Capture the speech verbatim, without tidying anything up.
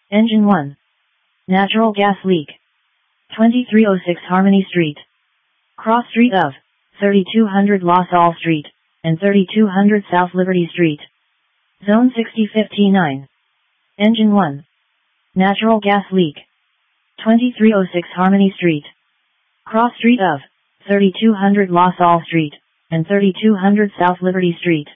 Engine one. Natural gas leak. twenty-three oh six Harmony Street. Cross street of thirty-two hundred La Salle Street and thirty-two hundred South Liberty Street. Zone sixty fifty-nine. Engine one. Natural gas leak. twenty-three oh six Harmony Street. Cross street of thirty-two hundred La Salle Street and thirty-two hundred South Liberty Street.